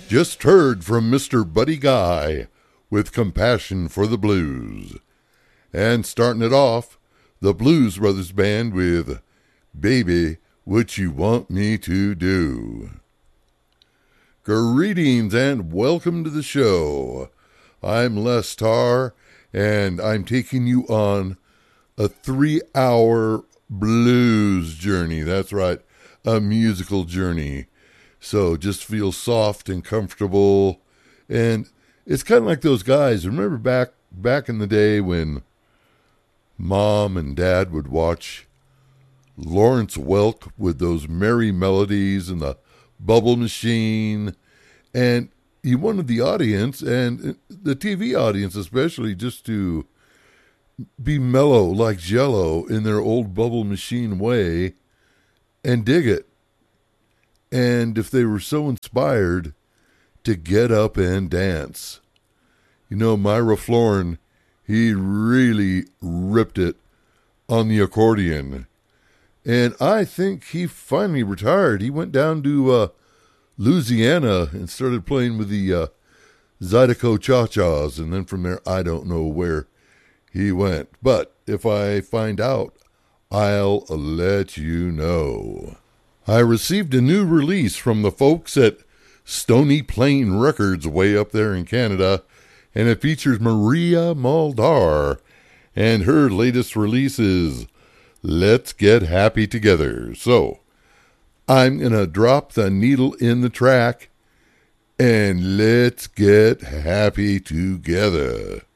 Just heard from Mr. Buddy Guy with Compassion for the Blues. And starting it off, the Blues Brothers Band with Baby, What You Want Me to Do. Greetings and welcome to the show. I'm Les Tarr, and I'm taking you on a 3-hour blues journey. That's right, a musical journey. So just feel soft and comfortable. And it's kind of like those guys. Remember back in the day when Mom and Dad would watch Lawrence Welk with those merry melodies and the bubble machine, and you wanted the audience, and the TV audience especially, just to be mellow like Jell-O in their old bubble machine way and dig it. And if they were so inspired, to get up and dance. You know, Myra Florin, he really ripped it on the accordion. And I think he finally retired. He went down to Louisiana and started playing with the Zydeco Cha-Chas. And then from there, I don't know where he went. But if I find out, I'll let you know. I received a new release from the folks at Stony Plain Records way up there in Canada, and it features Maria Muldaur, and her latest release is Let's Get Happy Together. So, I'm going to drop the needle in the track, and let's get happy together.